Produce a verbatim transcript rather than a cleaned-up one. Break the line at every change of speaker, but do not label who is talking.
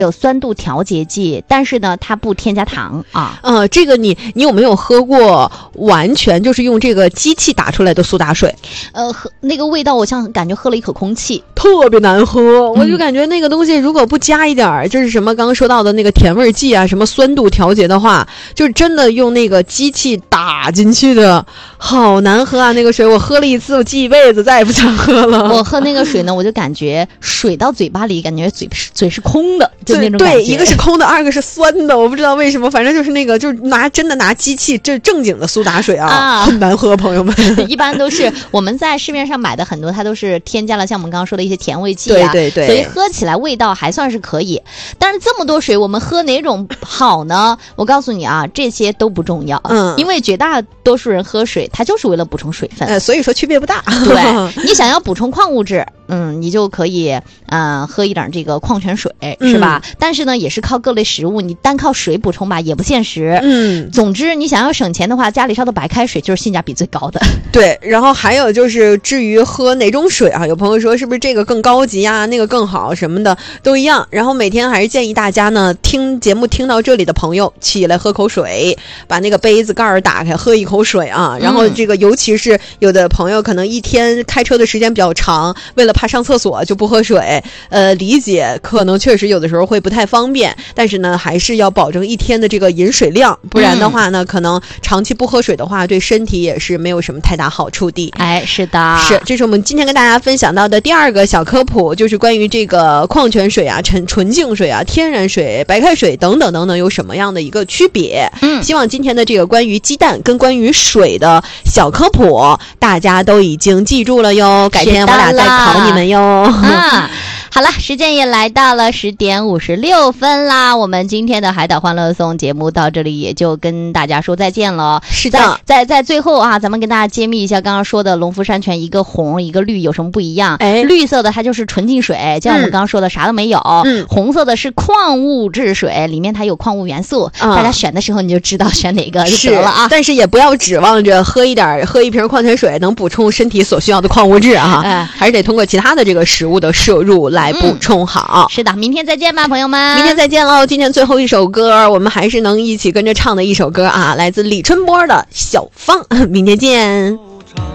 有酸度调节剂，但是呢，它不添加糖啊。
呃，这个你你有没有喝过完全就是用这个机器打出来的苏打水？
呃，喝那个味道，我像感觉喝了一口空气，
特别难喝。
嗯、
我就感觉那个东西如果不加一点儿，就是什么刚刚说到的那个甜味剂啊，什么酸度调节的话，就是真的用那个机器打进去的，好难喝啊！那个水我喝了一次，我记一辈子，再也不想喝了。
我喝那个水呢，我就感觉水到嘴巴里，感觉嘴嘴是空的，就那种感觉。
对，一个是空的，二个是酸的，我不知道为什么，反正就是那个，就是拿真的拿机器，这正经的苏打水啊，啊很难喝，朋友们。
一般都是我们在市面上买的很多，它都是添加了像我们刚刚说的一些甜味剂啊，
对对对，
所以喝起来味道还算是可以。但是这么多水，我们喝哪种好呢？我告诉你啊，这些都不重要，嗯，因为绝大多数人喝水，它就是为了补充水分，
呃，所以说区别不大。
对，你想要补充矿物质，嗯，你就可以呃喝一点这个矿泉水，是吧？嗯、但是呢，也是靠各类食物，你单靠水补充吧，也不现实。嗯，总之你想要省钱的话，家里烧的白开水就是性价比最高的。
对，然后还有就是至于喝哪种水啊，有朋友说是不是这个更高级啊，那个更好什么的都一样。然后每天还是建议大家呢，听节目听到这里的朋友起来喝口水，把那个杯子盖儿打开，喝一口水啊。然后这个尤其是有的朋友可能一天开车的时间比较长，为了怕上厕所就不喝水，呃，理解可能确实有的时候会不太方便，但是呢，还是要保证一天的这个饮水量，不然的话呢，嗯、可能长期不喝水的话，对身体也是没有什么太大好处的。
哎，是的，
是，这是我们今天跟大家分享到的第二个小科普，就是关于这个矿泉水啊、纯纯净水啊、天然水、白开水等等等等有什么样的一个区别。嗯，希望今天的这个关于鸡蛋跟关于水的小科普，大家都已经记住了哟。改天我俩再考你们哟。
啊，好了，时间也来到了十点五十六分啦。我们今天的海岛欢乐颂节目到这里也就跟大家说再见了。
是的，
在在在最后啊，咱们跟大家揭秘一下刚刚说的农夫山泉，一个红一个绿有什么不一样？哎，绿色的它就是纯净水，像我们刚刚说的啥都没有。嗯，红色的是矿物质水，里面它有矿物元素。嗯、大家选的时候你就知道选哪个就得了啊。
但是也不要指望着喝一点喝一瓶矿泉水能补充身体所需要的矿物质啊，哎、还是得通过其他的这个食物的摄入来补充好。
嗯、是的，明天再见吧，朋友们。
明天再见喽！今天最后一首歌，我们还是能一起跟着唱的一首歌啊，来自李春波的《小芳》。明天见。